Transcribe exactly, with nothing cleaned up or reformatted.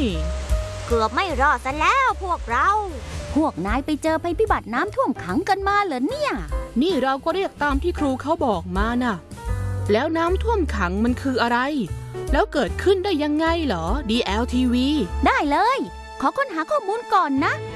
เกือบไม่รอดซะแล้วพวกเราพวกนายไปเจอภัยพิบัติน้ำท่วมขังกันมาเหรอเนี่ยนี่เราก็เรียกตามที่ครูเขาบอกมาน่ะแล้วน้ำท่วมขังมันคืออะไรแล้วเกิดขึ้นได้ยังไงเหรอ ดี แอล ที วีได้เลยขอค้นหาข้อมูลก่อนนะ